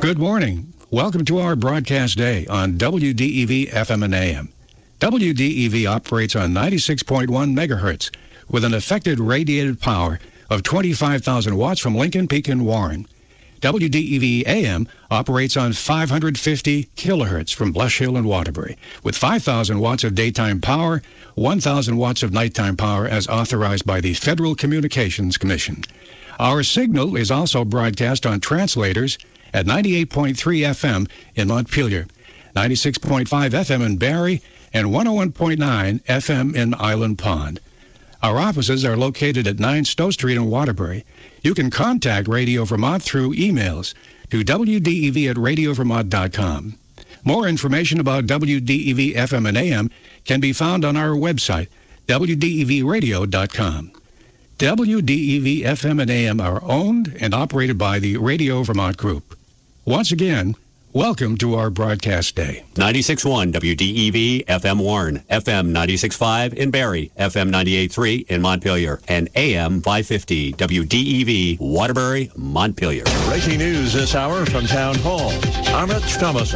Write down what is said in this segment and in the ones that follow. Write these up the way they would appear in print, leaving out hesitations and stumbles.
Good morning. Welcome to our broadcast day on WDEV FM and AM. WDEV operates on 96.1 megahertz with an effective radiated power of 25,000 watts from Lincoln Peak and Warren. WDEV AM operates on 550 kilohertz from Blush Hill and Waterbury with 5,000 watts of daytime power, 1,000 watts of nighttime power as authorized by the Federal Communications Commission. Our signal is also broadcast on translators at 98.3 FM in Montpelier, 96.5 FM in Barrie, and 101.9 FM in Island Pond. Our offices are located at 9 Stowe Street in Waterbury. You can contact Radio Vermont through emails to wdev@radiovermont.com. More information about WDEV FM and AM can be found on our website, wdevradio.com. WDEV FM and AM are owned and operated by the Radio Vermont Group. Once again, welcome to our broadcast day. 96.1 WDEV FM Warren, FM 96.5 in Barrie, FM 98.3 in Montpelier, and AM 550 WDEV Waterbury, Montpelier. Breaking news this hour from Town Hall. Amit Thomason.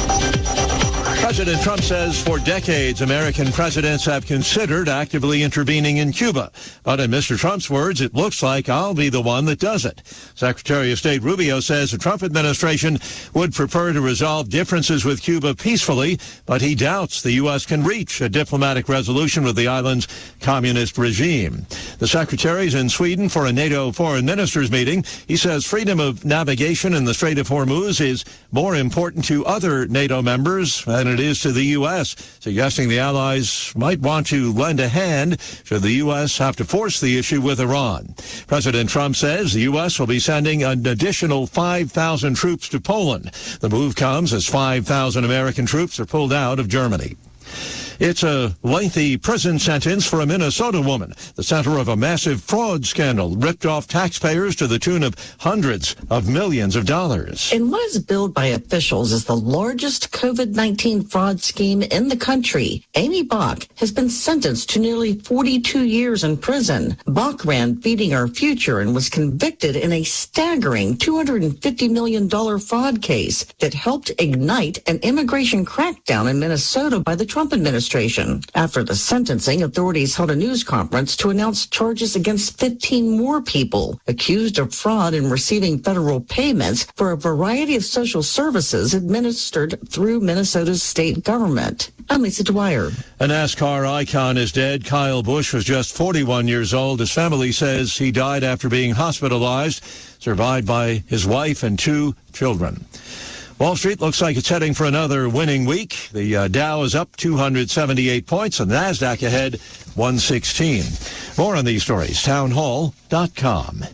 President Trump says for decades, American presidents have considered actively intervening in Cuba. But in Mr. Trump's words, it looks like I'll be the one that does it. Secretary of State Rubio says the Trump administration would prefer to resolve differences with Cuba peacefully, but he doubts the U.S. can reach a diplomatic resolution with the island's communist regime. The secretary's in Sweden for a NATO foreign ministers meeting. He says freedom of navigation in the Strait of Hormuz is more important to other NATO members than it is to the U.S., suggesting the allies might want to lend a hand should the U.S. have to force the issue with Iran. President Trump says the U.S. will be sending an additional 5,000 troops to Poland. The move comes as 5,000 American troops are pulled out of Germany. It's a lengthy prison sentence for a Minnesota woman, the center of a massive fraud scandal, ripped off taxpayers to the tune of hundreds of millions of dollars. In what is billed by officials as the largest COVID-19 fraud scheme in the country, Amy Bach has been sentenced to nearly 42 years in prison. Bach ran Feeding Our Future and was convicted in a staggering $250 million fraud case that helped ignite an immigration crackdown in Minnesota by the Trump administration. After the sentencing, authorities held a news conference to announce charges against 15 more people accused of fraud in receiving federal payments for a variety of social services administered through Minnesota's state government. I'm Lisa Dwyer. A NASCAR icon is dead. Kyle Busch was just 41 years old. His family says he died after being hospitalized, survived by his wife and 2 children. Wall Street looks like it's heading for another winning week. The Dow is up 278 points, and the NASDAQ ahead 116. More on these stories, townhall.com.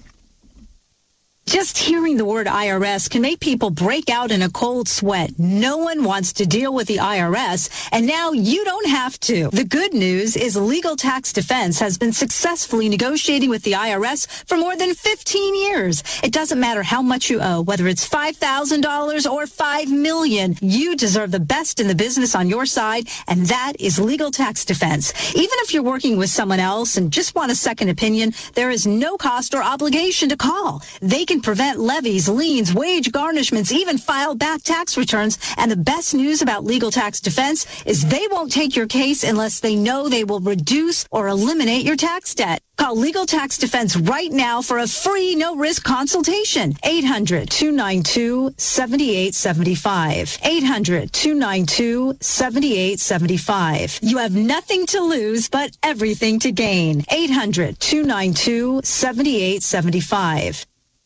Just hearing the word IRS can make people break out in a cold sweat. No one wants to deal with the IRS, and now you don't have to. The good news is Legal Tax Defense has been successfully negotiating with the IRS for more than 15 years. It doesn't matter how much you owe, whether it's $5,000 or $5 million. You deserve the best in the business on your side, and that is Legal Tax Defense. Even if you're working with someone else and just want a second opinion, there is no cost or obligation to call. They can prevent levies, liens, wage garnishments, even file back tax returns. And the best news about Legal Tax Defense is they won't take your case unless they know they will reduce or eliminate your tax debt. Call Legal Tax Defense right now for a free, no-risk consultation. 800-292-7875. 800-292-7875. You have nothing to lose, but everything to gain. 800-292-7875.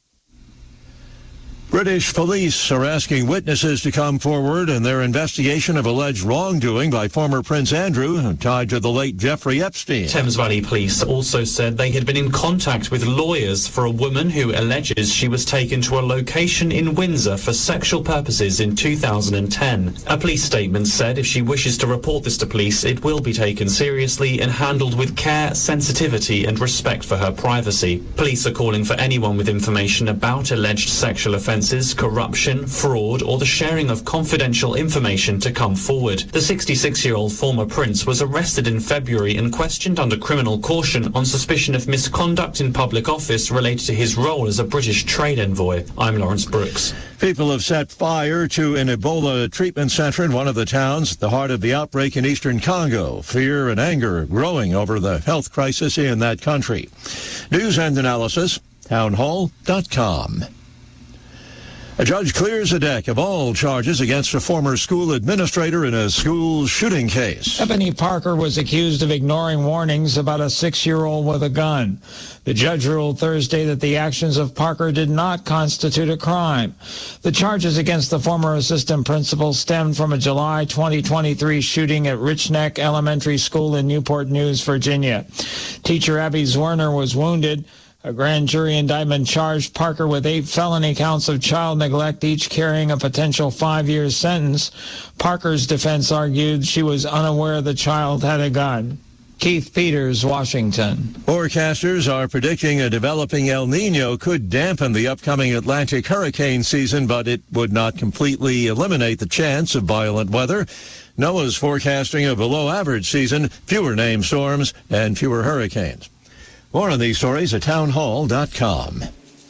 British police are asking witnesses to come forward in their investigation of alleged wrongdoing by former Prince Andrew tied to the late Jeffrey Epstein. Thames Valley Police also said they had been in contact with lawyers for a woman who alleges she was taken to a location in Windsor for sexual purposes in 2010. A police statement said if she wishes to report this to police, it will be taken seriously and handled with care, sensitivity and respect for her privacy. Police are calling for anyone with information about alleged sexual offences offences, corruption, fraud, or the sharing of confidential information to come forward. The 66-year-old former prince was arrested in February and questioned under criminal caution on suspicion of misconduct in public office related to his role as a British trade envoy. I'm Lawrence Brooks. People have set fire to an Ebola treatment center in one of the towns at the heart of the outbreak in eastern Congo. Fear and anger growing over the health crisis in that country. News and analysis, townhall.com. A judge clears a deck of all charges against a former school administrator in a school shooting case. Ebony Parker was accused of ignoring warnings about a 6-year-old with a gun. The judge ruled Thursday that the actions of Parker did not constitute a crime. The charges against the former assistant principal stemmed from a July 2023 shooting at Rich Neck Elementary School in Newport News, Virginia. Teacher Abby Zwerner was wounded. A grand jury indictment charged Parker with 8 felony counts of child neglect, each carrying a potential 5-year sentence. Parker's defense argued she was unaware the child had a gun. Keith Peters, Washington. Forecasters are predicting a developing El Nino could dampen the upcoming Atlantic hurricane season, but it would not completely eliminate the chance of violent weather. NOAA's forecasting a below-average season, fewer named storms, and fewer hurricanes. More on these stories at townhall.com.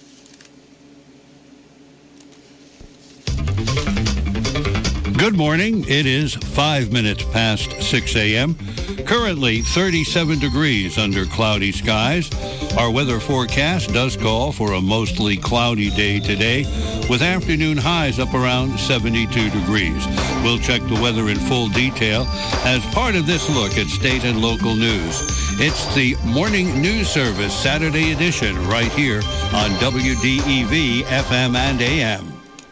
Good morning. It is 5 minutes past 6 a.m. Currently 37 degrees under cloudy skies. Our weather forecast does call for a mostly cloudy day today with afternoon highs up around 72 degrees. We'll check the weather in full detail as part of this look at state and local news. It's the Morning News Service Saturday edition right here on WDEV FM and AM.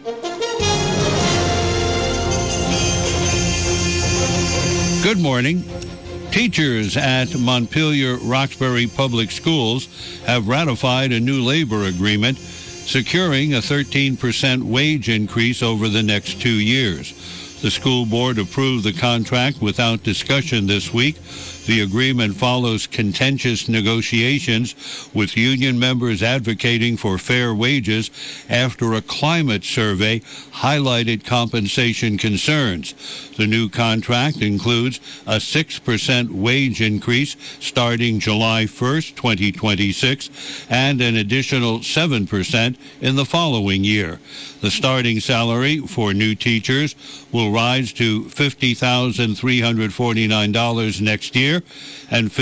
Good morning. Teachers at Montpelier Roxbury Public Schools have ratified a new labor agreement securing a 13% wage increase over the next 2 years. The school board approved the contract without discussion this week. The agreement follows contentious negotiations with union members advocating for fair wages after a climate survey highlighted compensation concerns. The new contract includes a 6% wage increase starting July 1st, 2026, and an additional 7% in the following year. The starting salary for new teachers will rise to $50,349 next year and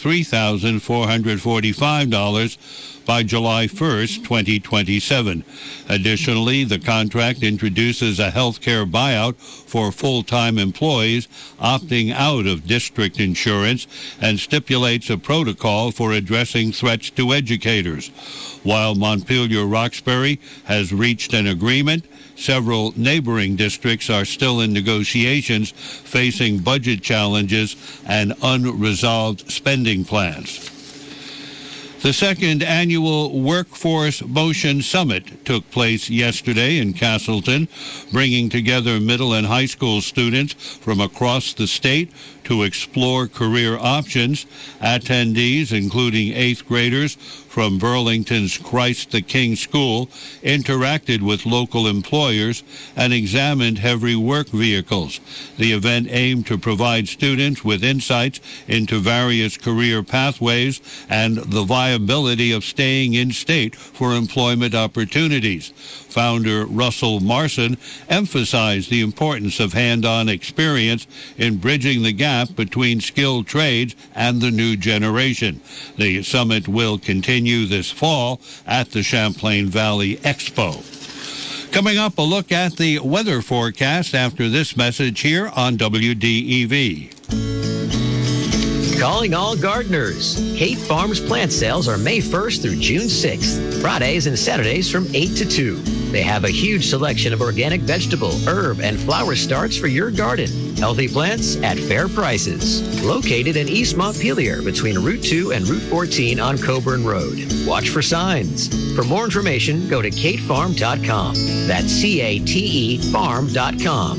$53,445 by July 1st, 2027. Additionally, the contract introduces a health care buyout for full-time employees opting out of district insurance and stipulates a protocol for addressing threats to educators. While Montpelier Roxbury has reached an agreement, several neighboring districts are still in negotiations, facing budget challenges and unresolved spending plans. The second annual Workforce Motion Summit took place yesterday in Castleton, bringing together middle and high school students from across the state to explore career options. Attendees, including 8th graders from Burlington's Christ the King School, interacted with local employers and examined heavy work vehicles. The event aimed to provide students with insights into various career pathways and the viability of staying in state for employment opportunities. Founder Russell Marson emphasized the importance of hand-on experience in bridging the gap between skilled trades and the new generation. The summit will continue this fall at the Champlain Valley Expo. Coming up, a look at the weather forecast after this message here on WDEV. Calling all gardeners. Kate Farms plant sales are May 1st through June 6th, Fridays and Saturdays from 8 to 2. They have a huge selection of organic vegetable, herb, and flower starts for your garden. Healthy plants at fair prices. Located in East Montpelier between Route 2 and Route 14 on Coburn Road. Watch for signs. For more information, go to katefarm.com. That's CATE farm.com.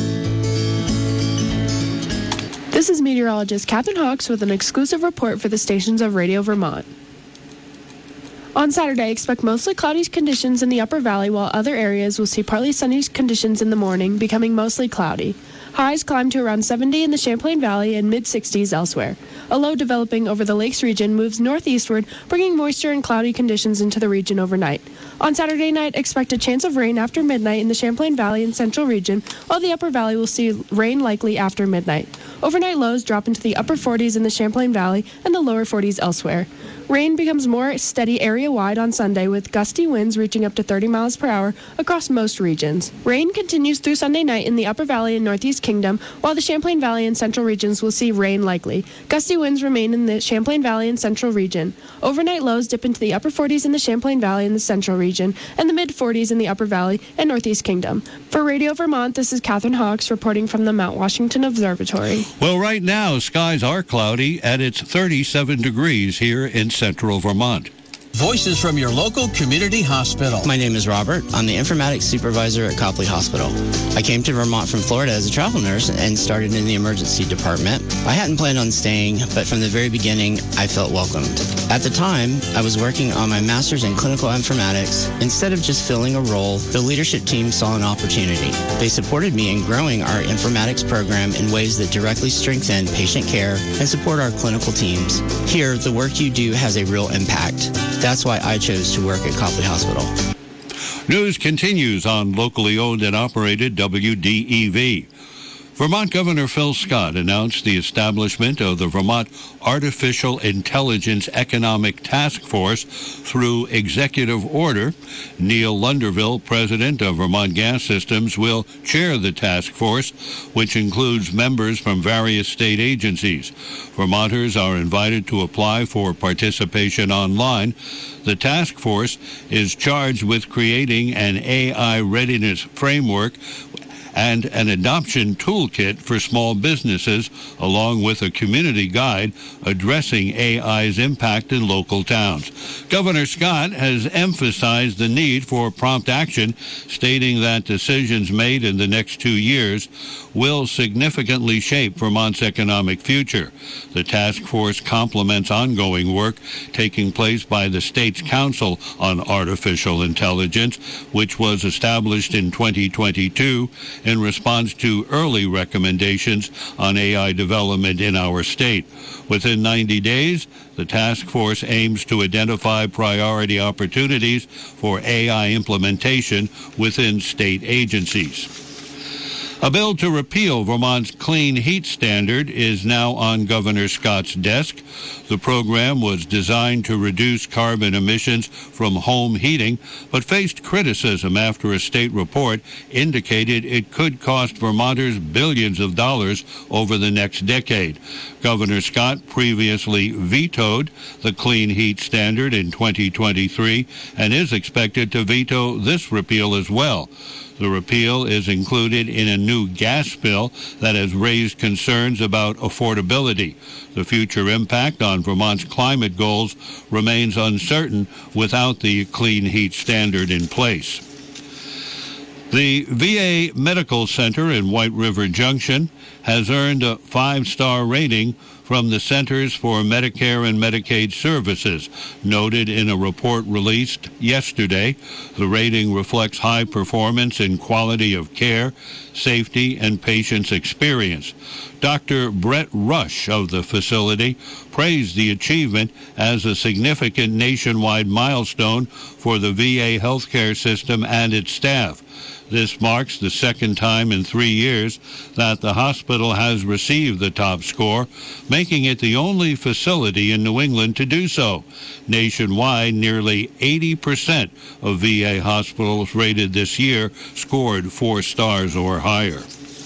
This is meteorologist Catherine Hawks with an exclusive report for the stations of Radio Vermont. On Saturday, expect mostly cloudy conditions in the upper valley, while other areas will see partly sunny conditions in the morning, becoming mostly cloudy. Highs climb to around 70 in the Champlain Valley and mid-60s elsewhere. A low developing over the lakes region moves northeastward, bringing moisture and cloudy conditions into the region overnight. On Saturday night, expect a chance of rain after midnight in the Champlain Valley and central region, while the upper valley will see rain likely after midnight. Overnight lows drop into the upper 40s in the Champlain Valley and the lower 40s elsewhere. Rain becomes more steady area-wide on Sunday, with gusty winds reaching up to 30 miles per hour across most regions. Rain continues through Sunday night in the Upper Valley and Northeast Kingdom, while the Champlain Valley and central regions will see rain likely. Gusty winds remain in the Champlain Valley and central region. Overnight lows dip into the upper 40s in the Champlain Valley and the central region, and the mid-40s in the Upper Valley and Northeast Kingdom. For Radio Vermont, this is Catherine Hawks reporting from the Mount Washington Observatory. Well, right now, skies are cloudy at it's 37 degrees here in central Vermont. Voices from your local community hospital. My name is Robert. I'm the informatics supervisor at Copley Hospital. I came to Vermont from Florida as a travel nurse and started in the emergency department. I hadn't planned on staying, but from the very beginning, I felt welcomed. At the time, I was working on my master's in clinical informatics. Instead of just filling a role, the leadership team saw an opportunity. They supported me in growing our informatics program in ways that directly strengthen patient care and support our clinical teams. Here, the work you do has a real impact. That's why I chose to work at Copley Hospital. News continues on locally owned and operated WDEV. Vermont Governor Phil Scott announced the establishment of the Vermont Artificial Intelligence Economic Task Force through executive order. Neil Lunderville, president of Vermont Gas Systems, will chair the task force, which includes members from various state agencies. Vermonters are invited to apply for participation online. The task force is charged with creating an AI readiness framework and an adoption toolkit for small businesses, along with a community guide addressing AI's impact in local towns. Governor Scott has emphasized the need for prompt action, stating that decisions made in the next 2 years will significantly shape Vermont's economic future. The task force complements ongoing work taking place by the state's Council on Artificial Intelligence, which was established in 2022 in response to early recommendations on AI development in our state. Within 90 days, the task force aims to identify priority opportunities for AI implementation within state agencies. A bill to repeal Vermont's clean heat standard is now on Governor Scott's desk. The program was designed to reduce carbon emissions from home heating, but faced criticism after a state report indicated it could cost Vermonters billions of dollars over the next decade. Governor Scott previously vetoed the clean heat standard in 2023 and is expected to veto this repeal as well. The repeal is included in a new gas bill that has raised concerns about affordability. The future impact on Vermont's climate goals remains uncertain without the clean heat standard in place. The VA Medical Center in White River Junction has earned a 5-star rating from the Centers for Medicare and Medicaid Services, noted in a report released yesterday. The rating reflects high performance in quality of care, safety, and patient's experience. Dr. Brett Rush of the facility praised the achievement as a significant nationwide milestone for the VA healthcare system and its staff. This marks the second time in 3 years that the hospital has received the top score, making it the only facility in New England to do so. Nationwide, nearly 80% of VA hospitals rated this year scored 4 stars or higher.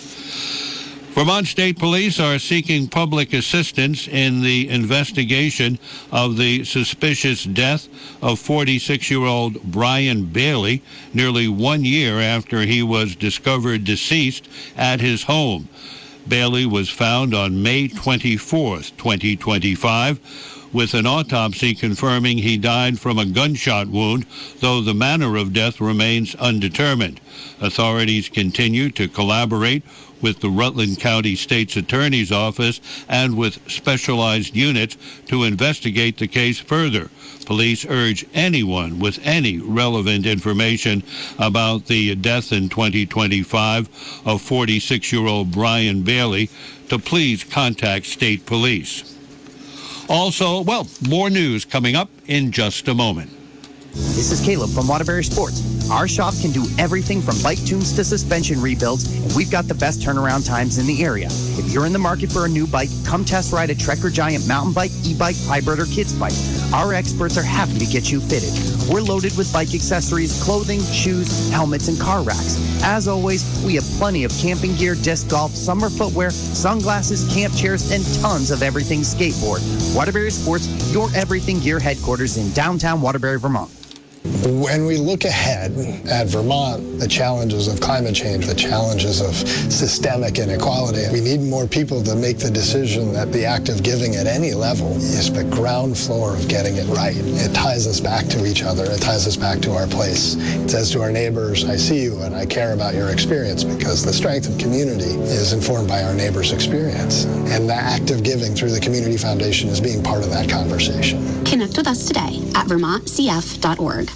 Vermont State Police are seeking public assistance in the investigation of the suspicious death of 46-year-old Brian Bailey, nearly 1 year after he was discovered deceased at his home. Bailey was found on May 24, 2025, with an autopsy confirming he died from a gunshot wound, though the manner of death remains undetermined. Authorities continue to collaborate with the Rutland County State's Attorney's Office and with specialized units to investigate the case further. Police urge anyone with any relevant information about the death in 2025 of 46-year-old Brian Bailey to please contact state police. Also, more news coming up in just a moment. This is Caleb from Waterbury Sports. Our shop can do everything from bike tunes to suspension rebuilds, and we've got the best turnaround times in the area. If you're in the market for a new bike, come test ride a Trekker Giant mountain bike, e-bike, hybrid, or kids bike. Our experts are happy to get you fitted. We're loaded with bike accessories, clothing, shoes, helmets, and car racks. As always, we have plenty of camping gear, disc golf, summer footwear, sunglasses, camp chairs, and tons of everything skateboard. Waterbury Sports, your everything gear headquarters in downtown Waterbury, Vermont. When we look ahead at Vermont, the challenges of climate change, the challenges of systemic inequality, we need more people to make the decision that the act of giving at any level is the ground floor of getting it right. It ties us back to each other. It ties us back to our place. It says to our neighbors, I see you and I care about your experience, because the strength of community is informed by our neighbors' experience. And the act of giving through the Community Foundation is being part of that conversation. Connect with us today at vermontcf.org.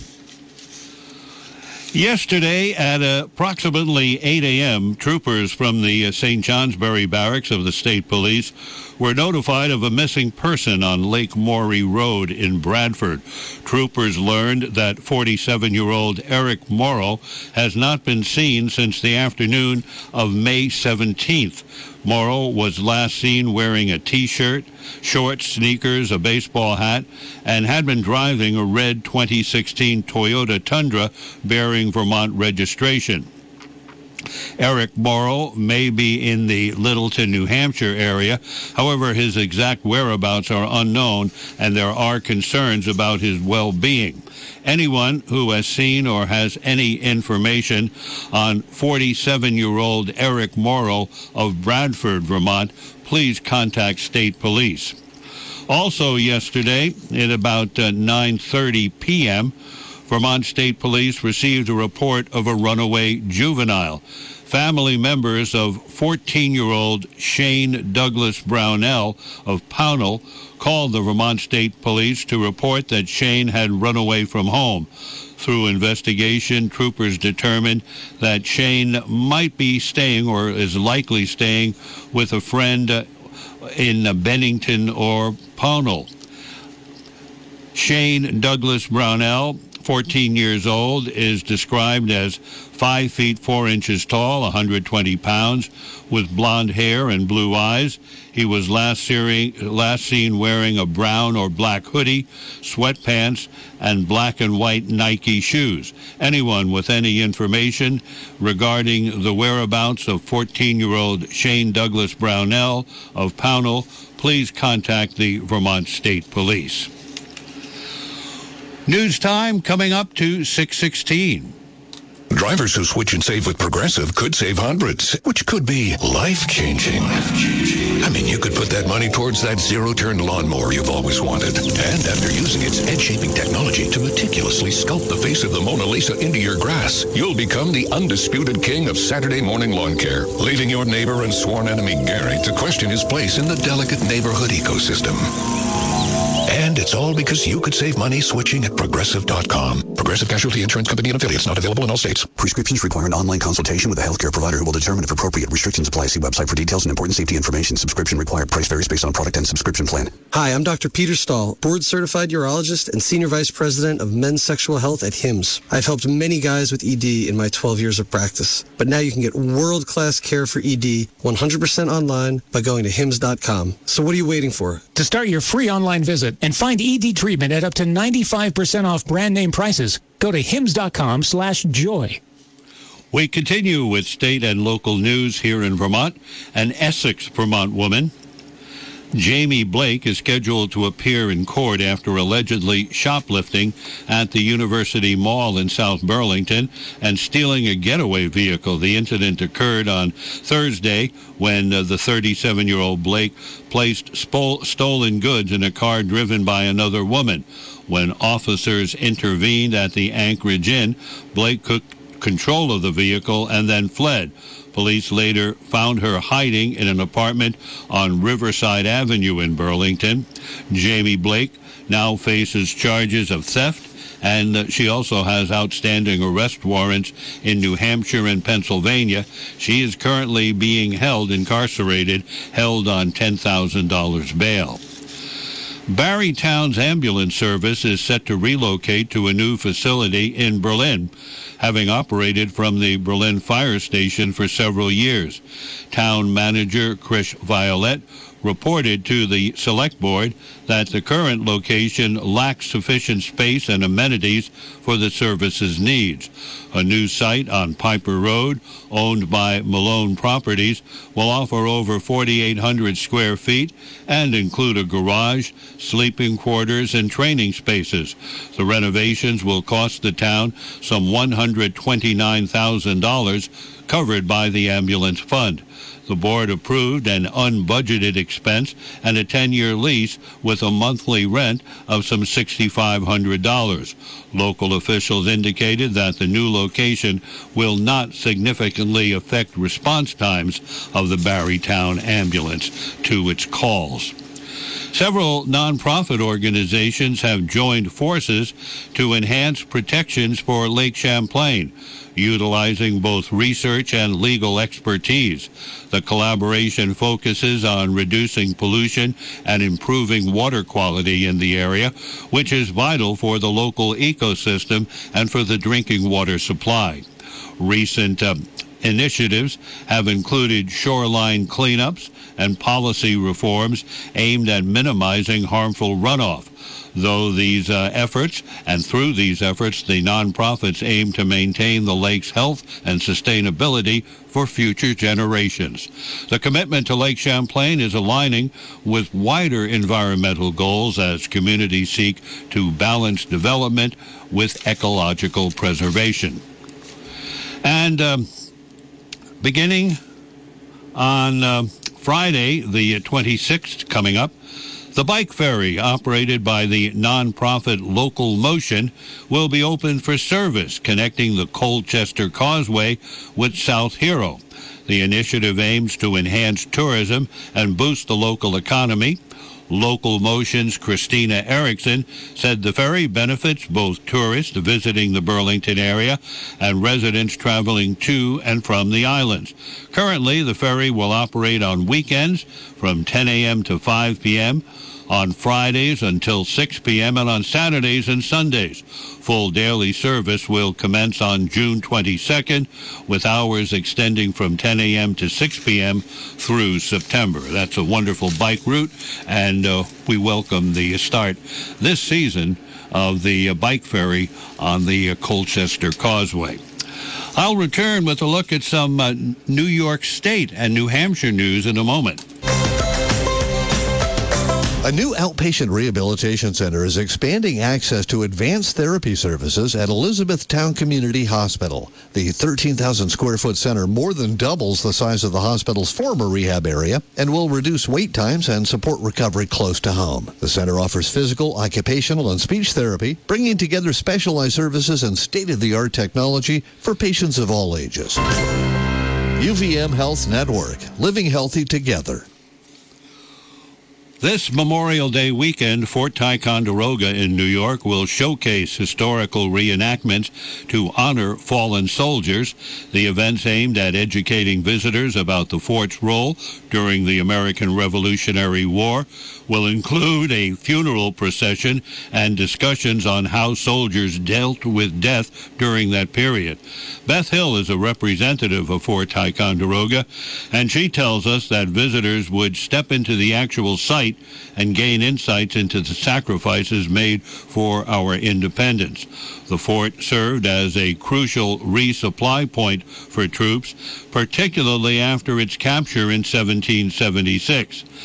Yesterday at approximately 8 a.m., troopers from the St. Johnsbury Barracks of the State Police were notified of a missing person on Lake Morey Road in Bradford. Troopers learned that 47-year-old Eric Morrow has not been seen since the afternoon of May 17th. Morrow was last seen wearing a T-shirt, shorts, sneakers, a baseball hat, and had been driving a red 2016 Toyota Tundra bearing Vermont registration. Eric Morrow may be in the Littleton, New Hampshire area. However, his exact whereabouts are unknown, and there are concerns about his well-being. Anyone who has seen or has any information on 47-year-old Eric Morrow of Bradford, Vermont, please contact state police. Also yesterday, at about 9:30 p.m., Vermont State Police received a report of a runaway juvenile. Family members of 14-year-old Shane Douglas Brownell of Pownell called the Vermont State Police to report that Shane had run away from home. Through investigation, troopers determined that Shane might be staying, or is likely staying, with a friend in Bennington or Pownell. Shane Douglas Brownell, 14 years old, is described as 5 feet 4 inches tall, 120 pounds, with blonde hair and blue eyes. He was last seen wearing a brown or black hoodie, sweatpants, and black and white Nike shoes. Anyone with any information regarding the whereabouts of 14-year-old Shane Douglas Brownell of Pownell, please contact the Vermont State Police. News time coming up to 6:16. Drivers who switch and save with Progressive could save hundreds, which could be life-changing. I mean, you could put that money towards that zero-turn lawnmower you've always wanted. And after using its head-shaping technology to meticulously sculpt the face of the Mona Lisa into your grass, you'll become the undisputed king of Saturday morning lawn care, leaving your neighbor and sworn enemy Gary to question his place in the delicate neighborhood ecosystem. And it's all because you could save money switching at Progressive.com. Progressive Casualty Insurance Company and affiliates, not available in all states. Prescriptions require an online consultation with a healthcare provider who will determine if appropriate. Restrictions apply. See website for details and important safety information. Subscription required. Price varies based on product and subscription plan. Hi, I'm Dr. Peter Stahl, board-certified urologist and senior vice president of men's sexual health at HIMSS. I've helped many guys with ED in my 12 years of practice. But now you can get world-class care for ED 100% online by going to HIMSS.com. So what are you waiting for? To start your free online visit and find ED treatment at up to 95% off brand name prices, go to hims.com/joy. We continue with state and local news here in Vermont. An Essex, Vermont woman Jamie Blake is scheduled to appear in court after allegedly shoplifting at the University Mall in South Burlington and stealing a getaway vehicle. The incident occurred on Thursday when the 37-year-old Blake placed stolen goods in a car driven by another woman. When officers intervened at the Anchorage Inn, Blake took control of the vehicle and then fled. Police later found her hiding in an apartment on Riverside Avenue in Burlington. Jamie Blake now faces charges of theft, and she also has outstanding arrest warrants in New Hampshire and Pennsylvania. She is currently being held on $10,000 bail. Barrytown's ambulance service is set to relocate to a new facility in Berlin, having operated from the Berlin fire station for several years. Town manager Chris Violet reported to the select board that the current location lacks sufficient space and amenities for the service's needs. A new site on Piper Road, owned by Malone Properties, will offer over 4,800 square feet and include a garage, sleeping quarters, and training spaces. The renovations will cost the town some $129,000, covered by the ambulance fund. The board approved an unbudgeted expense and a 10-year lease with a monthly rent of some $6,500. Local officials indicated that the new location will not significantly affect response times of the Barrytown ambulance to its calls. Several nonprofit organizations have joined forces to enhance protections for Lake Champlain, utilizing both research and legal expertise. The collaboration focuses on reducing pollution and improving water quality in the area, which is vital for the local ecosystem and for the drinking water supply. Recent initiatives have included shoreline cleanups and policy reforms aimed at minimizing harmful runoff. Through these efforts, the nonprofits aim to maintain the lake's health and sustainability for future generations. The commitment to Lake Champlain is aligning with wider environmental goals as communities seek to balance development with ecological preservation. And beginning on Friday, the 26th, coming up, the bike ferry operated by the nonprofit Local Motion will be open for service, connecting the Colchester Causeway with South Hero. The initiative aims to enhance tourism and boost the local economy. Local Motion's Christina Erickson said the ferry benefits both tourists visiting the Burlington area and residents traveling to and from the islands. Currently, the ferry will operate on weekends from 10 a.m. to 5 p.m., on Fridays until 6 p.m., and on Saturdays and Sundays. Full daily service will commence on June 22nd, with hours extending from 10 a.m. to 6 p.m. through September. That's a wonderful bike route, and we welcome the start this season of the bike ferry on the Colchester Causeway. I'll return with a look at some New York State and New Hampshire news in a moment. A new outpatient rehabilitation center is expanding access to advanced therapy services at Elizabethtown Community Hospital. The 13,000-square-foot center more than doubles the size of the hospital's former rehab area and will reduce wait times and support recovery close to home. The center offers physical, occupational, and speech therapy, bringing together specialized services and state-of-the-art technology for patients of all ages. UVM Health Network, living healthy together. This Memorial Day weekend, Fort Ticonderoga in New York will showcase historical reenactments to honor fallen soldiers. The event's aimed at educating visitors about the fort's role during the American Revolutionary War will include a funeral procession and discussions on how soldiers dealt with death during that period. Beth Hill is a representative of Fort Ticonderoga, and she tells us that visitors would step into the actual site and gain insights into the sacrifices made for our independence. The fort served as a crucial resupply point for troops, particularly after its capture in 1776.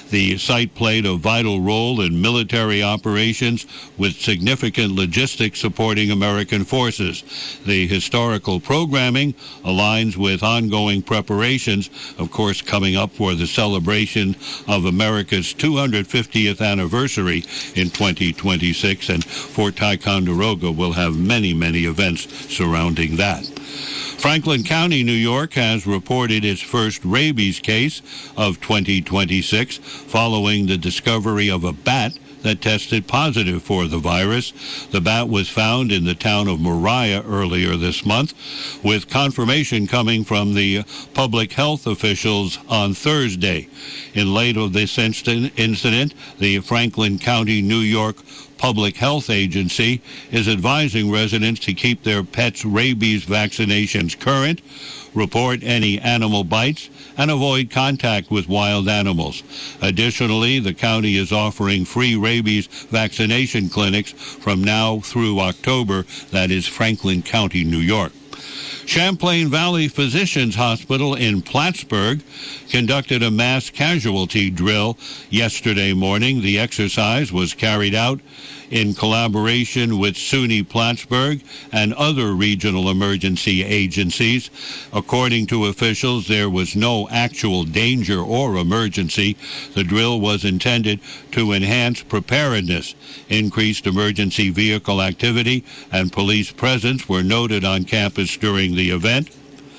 The site played a vital role in military operations with significant logistics supporting American forces. The historical programming aligns with ongoing preparations, of course, coming up for the celebration of America's 250th anniversary in 2026, and Fort Ticonderoga will have many, many events surrounding that. Franklin County, New York, has reported its first rabies case of 2026 following the discovery of a bat that tested positive for the virus. The bat was found in the town of Moriah earlier this month, with confirmation coming from the public health officials on Thursday. In light of this incident, the Franklin County, New York Public Health Agency is advising residents to keep their pets' rabies vaccinations current, report any animal bites, and avoid contact with wild animals. Additionally, the county is offering free rabies vaccination clinics from now through October. That is Franklin County, New York. Champlain Valley Physicians Hospital in Plattsburgh conducted a mass casualty drill yesterday morning. The exercise was carried out in collaboration with SUNY Plattsburgh and other regional emergency agencies. According to officials, there was no actual danger or emergency. The drill was intended to enhance preparedness. Increased emergency vehicle activity and police presence were noted on campus during the event,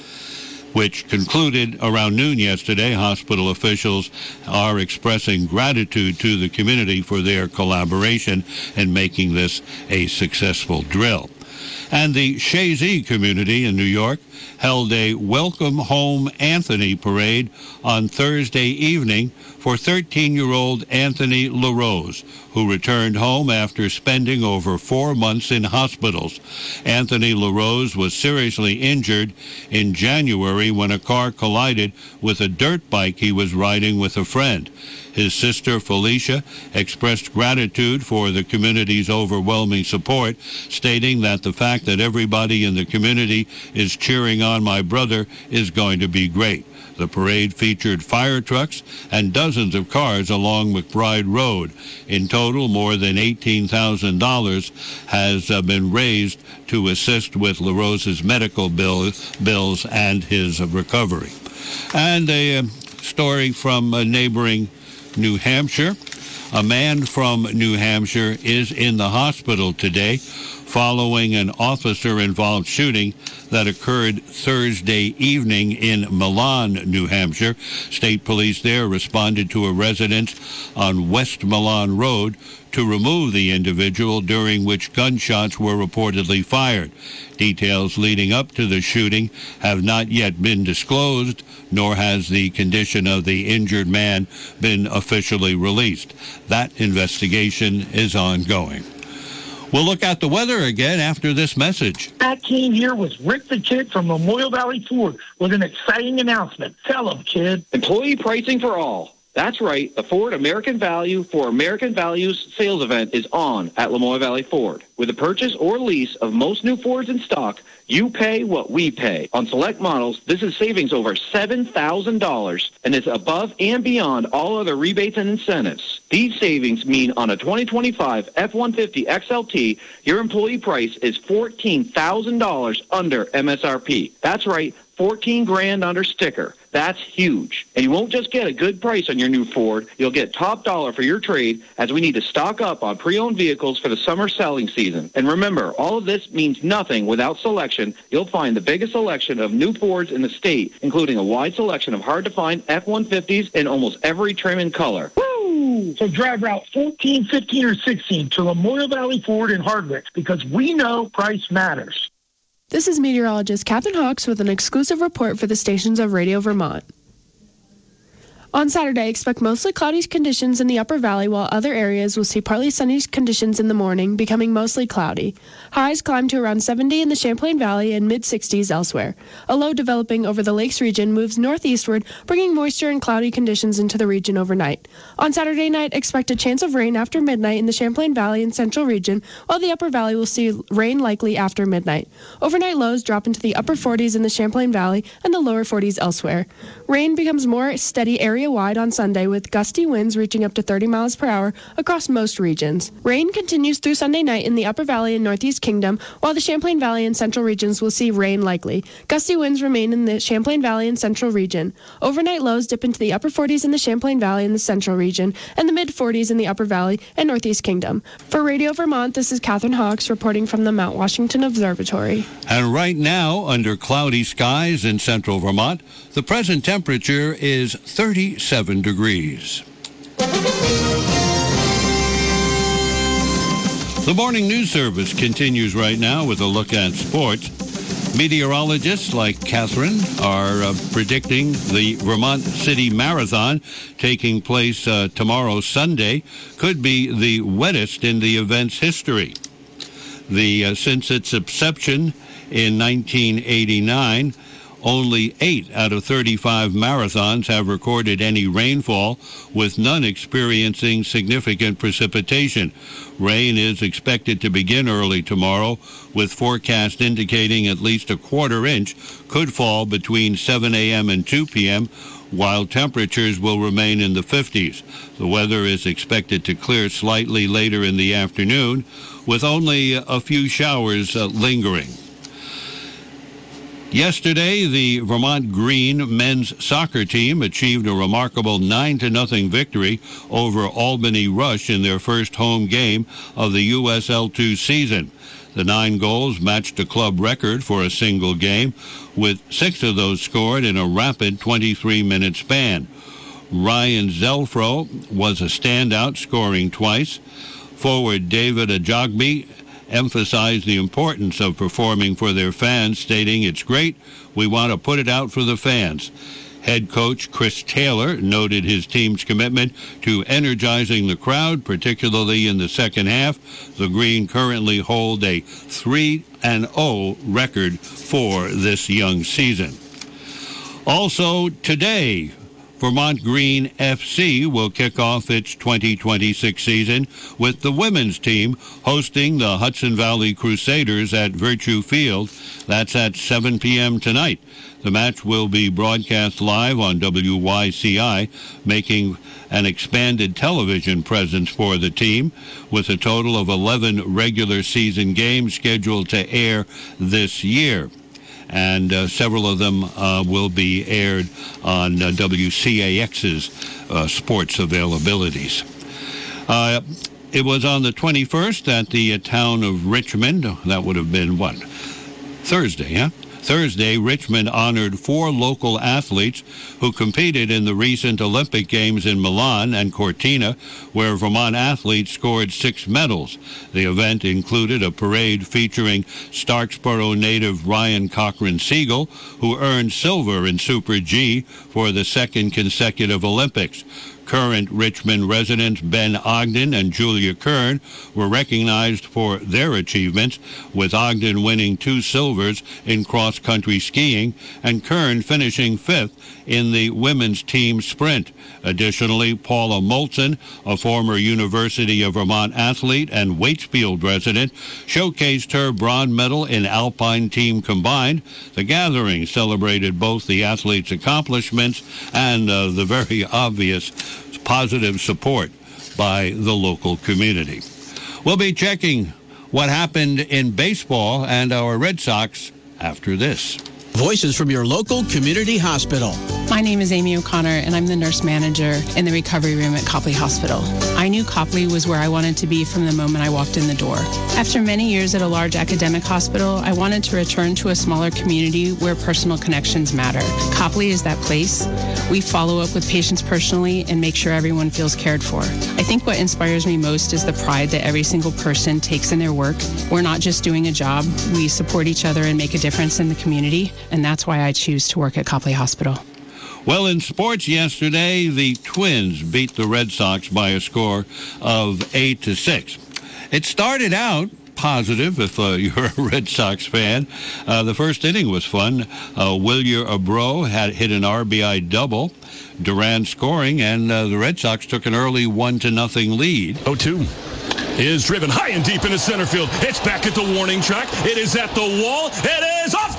which concluded around noon yesterday. Hospital officials are expressing gratitude to the community for their collaboration in making this a successful drill. And the Chazy community in New York held a Welcome Home Anthony parade on Thursday evening for 13-year-old Anthony LaRose, who returned home after spending over 4 months in hospitals. Anthony LaRose was seriously injured in January when a car collided with a dirt bike he was riding with a friend. His sister, Felicia, expressed gratitude for the community's overwhelming support, stating that the fact that everybody in the community is cheering on my brother is going to be great. The parade featured fire trucks and dozens of cars along McBride Road. In total, more than $18,000 has been raised to assist with LaRose's medical bills and his recovery. And a story from neighboring New Hampshire. A man from New Hampshire is in the hospital today following an officer-involved shooting that occurred Thursday evening in Milan, New Hampshire. State police there responded to a residence on West Milan Road to remove the individual, during which gunshots were reportedly fired. Details leading up to the shooting have not yet been disclosed, nor has the condition of the injured man been officially released. That investigation is ongoing. We'll look at the weather again after this message. That team here was Rick the Kid from Memorial Valley Ford with an exciting announcement. Tell him, kid. Employee pricing for all. That's right. The Ford American Value for American Values sales event is on at Lemoore Valley Ford. With a purchase or lease of most new Fords in stock, you pay what we pay. On select models, this is savings over $7,000, and it's above and beyond all other rebates and incentives. These savings mean on a 2025 F-150 XLT, your employee price is $14,000 under MSRP. That's right, $14,000 under sticker. That's huge. And you won't just get a good price on your new Ford, you'll get top dollar for your trade, as we need to stock up on pre-owned vehicles for the summer selling season. And remember, all of this means nothing without selection. You'll find the biggest selection of new Fords in the state, including a wide selection of hard-to-find F-150s in almost every trim and color. Woo! So drive Route 14, 15, or 16 to Memorial Valley Ford in Hardwick, because we know price matters. This is meteorologist Catherine Hawks with an exclusive report for the stations of Radio Vermont. On Saturday, expect mostly cloudy conditions in the Upper Valley, while other areas will see partly sunny conditions in the morning, becoming mostly cloudy. Highs climb to around 70 in the Champlain Valley and mid-60s elsewhere. A low developing over the lakes region moves northeastward, bringing moisture and cloudy conditions into the region overnight. On Saturday night, expect a chance of rain after midnight in the Champlain Valley and Central region, while the Upper Valley will see rain likely after midnight. Overnight lows drop into the upper 40s in the Champlain Valley and the lower 40s elsewhere. Rain becomes more steady area area-wide on Sunday with gusty winds reaching up to 30 miles per hour across most regions. Rain continues through Sunday night in the Upper Valley and Northeast Kingdom, while the Champlain Valley and Central regions will see rain likely. Gusty winds remain in the Champlain Valley and Central region. Overnight lows dip into the upper 40s in the Champlain Valley and the Central region, and the mid-40s in the Upper Valley and Northeast Kingdom. For Radio Vermont, this is Catherine Hawks reporting from the Mount Washington Observatory. And right now, under cloudy skies in central Vermont, the present temperature is 37 degrees. The morning news service continues right now with a look at sports. Meteorologists like Catherine are predicting the Vermont City Marathon taking place tomorrow, Sunday, could be the wettest in the event's history. Since its inception in 1989, only 8 out of 35 marathons have recorded any rainfall, with none experiencing significant precipitation. Rain is expected to begin early tomorrow, with forecast indicating at least a quarter inch could fall between 7 a.m. and 2 p.m., while temperatures will remain in the 50s. The weather is expected to clear slightly later in the afternoon, with only a few showers lingering. Yesterday, the Vermont Green men's soccer team achieved a remarkable 9-0 victory over Albany Rush in their first home game of the USL2 season. The 9 goals matched a club record for a single game, with 6 of those scored in a rapid 23-minute span. Ryan Zelfro was a standout, scoring twice. Forward David Ajagbi emphasized the importance of performing for their fans, stating, "It's great. We want to put it out for the fans." Head coach Chris Taylor noted his team's commitment to energizing the crowd, particularly in the second half. The Green currently hold a 3-0 record for this young season. Also today, Vermont Green FC will kick off its 2026 season with the women's team hosting the Hudson Valley Crusaders at Virtue Field. That's at 7 p.m. tonight. The match will be broadcast live on WYCI, making an expanded television presence for the team, with a total of 11 regular season games scheduled to air this year. And several of them will be aired on WCAX's sports availabilities. It was on the 21st at the town of Richmond. That would have been what? Thursday, huh? Thursday, Richmond honored 4 local athletes who competed in the recent Olympic Games in Milan and Cortina, where Vermont athletes scored 6 medals. The event included a parade featuring Starksboro native Ryan Cochran Siegel, who earned silver in Super G for the second consecutive Olympics. Current Richmond residents Ben Ogden and Julia Kern were recognized for their achievements, with Ogden winning 2 silvers in cross-country skiing and Kern finishing 5th in the women's team sprint. Additionally, Paula Molson, a former University of Vermont athlete and Waitsfield resident, showcased her bronze medal in Alpine team combined. The gathering celebrated both the athletes' accomplishments and the very obvious positive support by the local community. We'll be checking what happened in baseball and our Red Sox after this. Voices from your local community hospital. My name is Amy O'Connor, and I'm the nurse manager in the recovery room at Copley Hospital. I knew Copley was where I wanted to be from the moment I walked in the door. After many years at a large academic hospital, I wanted to return to a smaller community where personal connections matter. Copley is that place. We follow up with patients personally and make sure everyone feels cared for. I think what inspires me most is the pride that every single person takes in their work. We're not just doing a job. We support each other and make a difference in the community, and that's why I choose to work at Copley Hospital. Well, in sports yesterday, the Twins beat the Red Sox by a score of 8-6. It started out positive if you're a Red Sox fan. The first inning was fun. Wilyer Abro had hit an RBI double. Duran scoring, and the Red Sox took an early 1-0 lead. 0-2 is driven high and deep into center field. It's back at the warning track. It is at the wall. It is off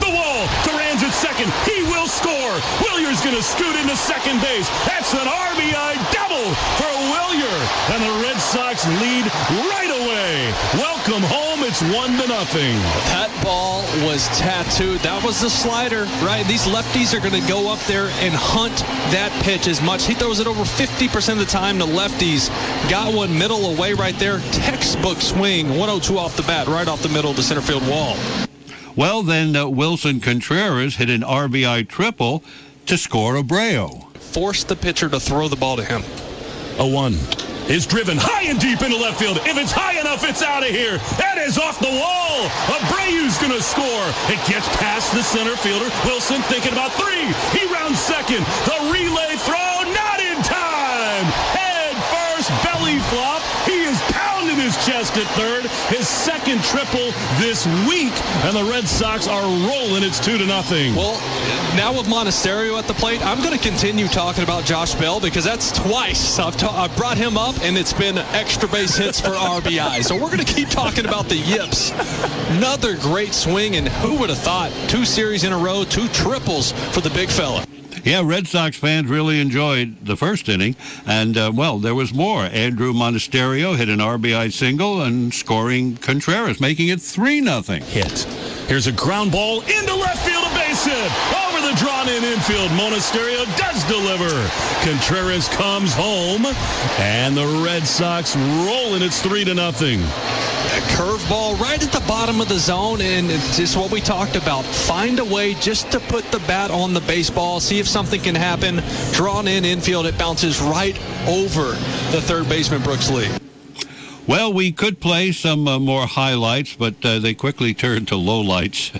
the wall. Duran's at second. He will score. Willier's going to scoot into second base. That's an RBI double for Willier. And the Red Sox lead right away. Welcome home. It's 1-0. That ball was tattooed. That was the slider, right? These lefties are going to go up there and hunt that pitch as much. He throws it over 50% of the time to lefties. Got one middle away right there. Textbook swing. 102 off the bat, right off the middle of the center field wall. Well, then Wilson Contreras hit an RBI triple to score Abreu. Forced the pitcher to throw the ball to him. 0-1 is driven high and deep into left field. If it's high enough, it's out of here. That is off the wall. Abreu's going to score. It gets past the center fielder. Wilson thinking about 3. He rounds second. The relay throw, not in time. Head first, belly flop. He is pounding his chest at third. His second triple this week. And the Red Sox are rolling. It's 2-0. Well, now with Monasterio at the plate, I'm going to continue talking about Josh Bell because that's twice I've brought him up, and it's been extra base hits for RBI. So we're going to keep talking about the yips. Another great swing, and who would have thought 2 series in a row, 2 triples for the big fella. Yeah, Red Sox fans really enjoyed the first inning, and, well, there was more. Andrew Monasterio hit an RBI single and scoring Contreras, making it 3-0. Hit. Here's a ground ball into left field, a base hit. Over the drawn-in infield, Monasterio does deliver. Contreras comes home, and the Red Sox rolling. It's 3-0. Curveball right at the bottom of the zone, and it's just what we talked about. Find a way just to put the bat on the baseball, see if something can happen. Drawn in infield, it bounces right over the third baseman, Brooks Lee. Well, we could play some more highlights, but they quickly turned to lowlights.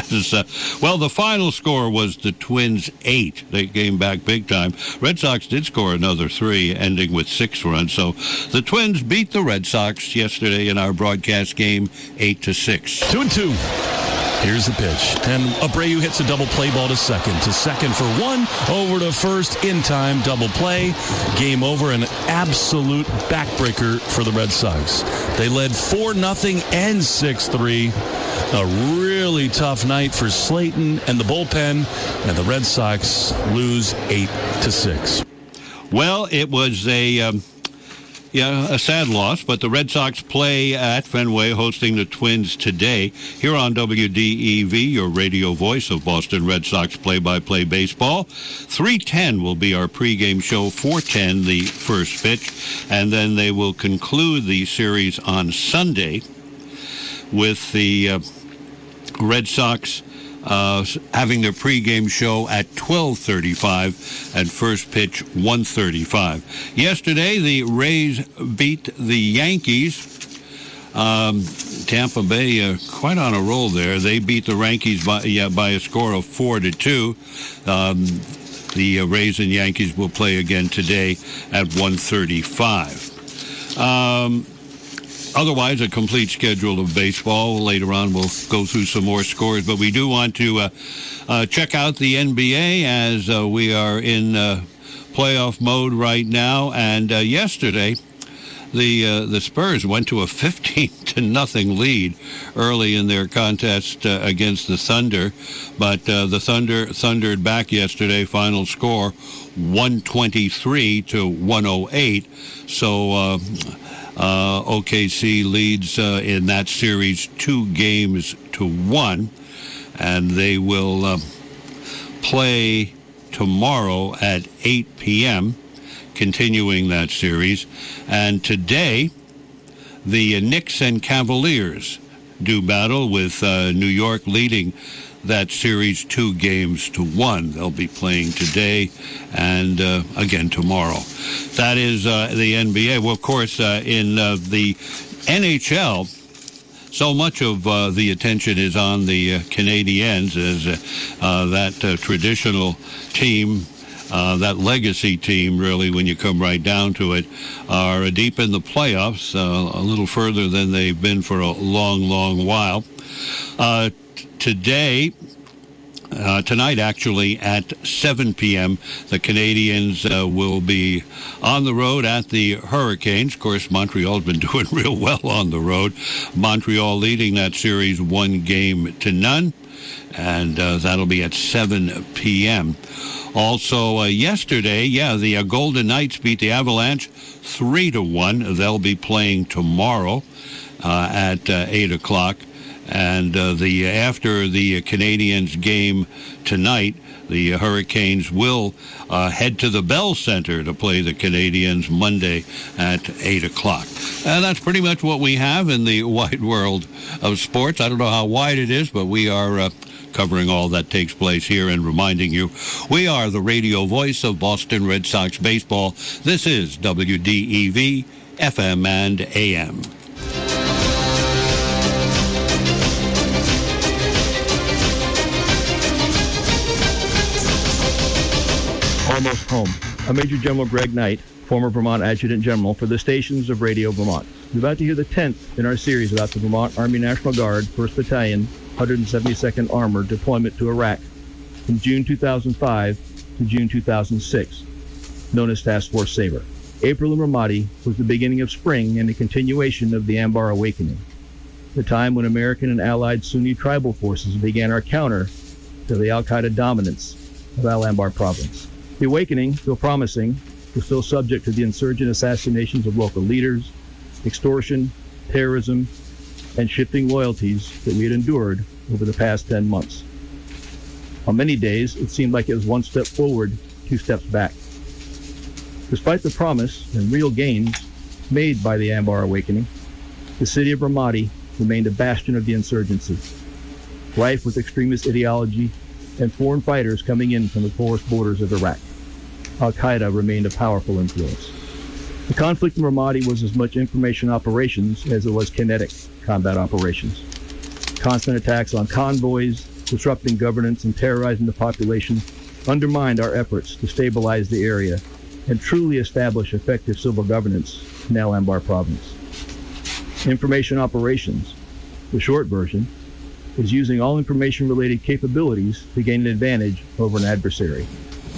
Well, the final score was the Twins 8. They came back big time. Red Sox did score another 3, ending with 6 runs. So the Twins beat the Red Sox yesterday in our broadcast game 8-6. 2-2. Here's the pitch. And Abreu hits a double play ball to second. To second for 1. Over to first in time. Double play. Game over. An absolute backbreaker for the Red Sox. They led 4-0 and 6-3. A really tough night for Slayton and the bullpen. And the Red Sox lose 8-6. Well, it was a sad loss, but the Red Sox play at Fenway, hosting the Twins today. Here on WDEV, your radio voice of Boston Red Sox play-by-play baseball. 3:10 will be our pregame show, 4:10 the first pitch, and then they will conclude the series on Sunday with the Red Sox having their pregame show at 12:35 and first pitch 1:35. Yesterday, the Rays beat the Yankees. Tampa Bay quite on a roll there. They beat the Yankees by a score of 4-2. The Rays and Yankees will play again today at 1:35. Otherwise, a complete schedule of baseball. Later on, we'll go through some more scores. But we do want to check out the NBA as we are in playoff mode right now. And yesterday, the Spurs went to a 15-0 lead early in their contest against the Thunder. But the Thunder thundered back yesterday. Final score, 123-108. So OKC leads in that series 2-1, and they will play tomorrow at 8 p.m., continuing that series. And today, the Knicks and Cavaliers do battle, with New York leading that series 2-1. They'll be playing today and again tomorrow. That is the NBA. Well, of course, in the NHL, so much of the attention is on the Canadiens as that traditional team, that legacy team, really, when you come right down to it, are deep in the playoffs, a little further than they've been for a long, long while. Tonight, actually, at 7 p.m., the Canadiens will be on the road at the Hurricanes. Of course, Montreal's been doing real well on the road. Montreal leading that series 1-0. and that'll be at 7 p.m. Also, yesterday, the Golden Knights beat the Avalanche 3-1. They'll be playing tomorrow at 8 o'clock. And after the Canadiens game tonight, the Hurricanes will head to the Bell Center to play the Canadiens Monday at 8 o'clock. And that's pretty much what we have in the wide world of sports. I don't know how wide it is, but we are covering all that takes place here and reminding you we are the radio voice of Boston Red Sox baseball. This is WDEV, FM and AM. Almost home. I'm Major General Greg Knight, former Vermont Adjutant General for the stations of Radio Vermont. You're about to hear the 10th in our series about the Vermont Army National Guard, 1st Battalion, 172nd Armored deployment to Iraq from June 2005 to June 2006, known as Task Force Sabre. April in Ramadi was the beginning of spring and the continuation of the Anbar Awakening, the time when American and allied Sunni tribal forces began our counter to the al-Qaeda dominance of Al-Anbar province. The awakening, though promising, was still subject to the insurgent assassinations of local leaders, extortion, terrorism, and shifting loyalties that we had endured over the past 10 months. On many days, it seemed like it was one step forward, 2 steps back. Despite the promise and real gains made by the Anbar Awakening, the city of Ramadi remained a bastion of the insurgency, rife with extremist ideology and foreign fighters coming in from the porous borders of Iraq. Al-Qaeda remained a powerful influence. The conflict in Ramadi was as much information operations as it was kinetic combat operations. Constant attacks on convoys, disrupting governance and terrorizing the population undermined our efforts to stabilize the area and truly establish effective civil governance in Al-Anbar province. Information operations, the short version, is using all information-related capabilities to gain an advantage over an adversary.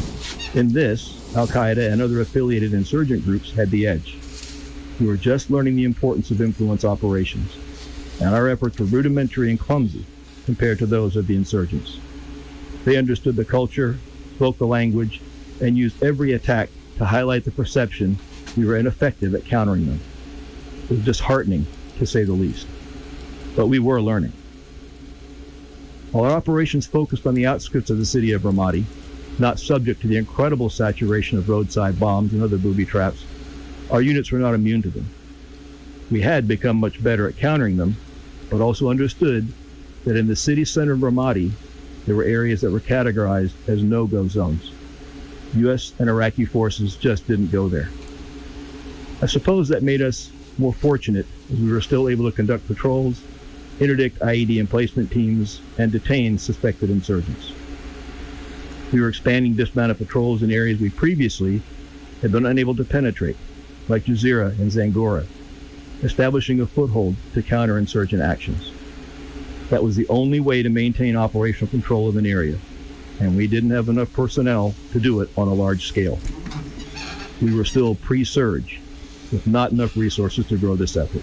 In this, Al-Qaeda and other affiliated insurgent groups had the edge. We were just learning the importance of influence operations, and our efforts were rudimentary and clumsy compared to those of the insurgents. They understood the culture, spoke the language, and used every attack to highlight the perception we were ineffective at countering them. It was disheartening, to say the least. But we were learning. While our operations focused on the outskirts of the city of Ramadi, not subject to the incredible saturation of roadside bombs and other booby traps, our units were not immune to them. We had become much better at countering them, but also understood that in the city center of Ramadi, there were areas that were categorized as no-go zones. U.S. and Iraqi forces just didn't go there. I suppose that made us more fortunate as we were still able to conduct patrols, interdict IED emplacement teams, and detain suspected insurgents. We were expanding dismounted patrols in areas we previously had been unable to penetrate, like Jazeera and Zangora, establishing a foothold to counter insurgent actions. That was the only way to maintain operational control of an area, and we didn't have enough personnel to do it on a large scale. We were still pre-surge, with not enough resources to grow this effort.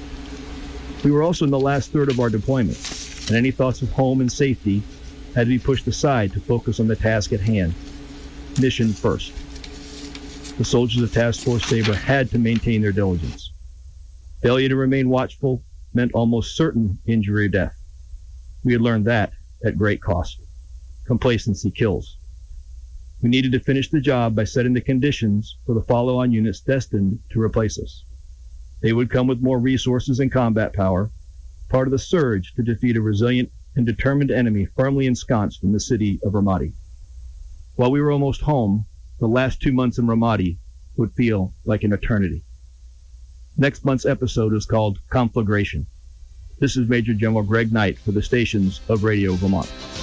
We were also in the last third of our deployment, and any thoughts of home and safety had to be pushed aside to focus on the task at hand. Mission first. The soldiers of Task Force Sabre had to maintain their diligence. Failure to remain watchful meant almost certain injury or death. We had learned that at great cost. Complacency kills. We needed to finish the job by setting the conditions for the follow-on units destined to replace us. They would come with more resources and combat power, part of the surge to defeat a resilient and determined enemy firmly ensconced in the city of Ramadi. While we were almost home, the last 2 months in Ramadi would feel like an eternity. Next month's episode is called Conflagration. This is Major General Greg Knight for the stations of Radio Vermont.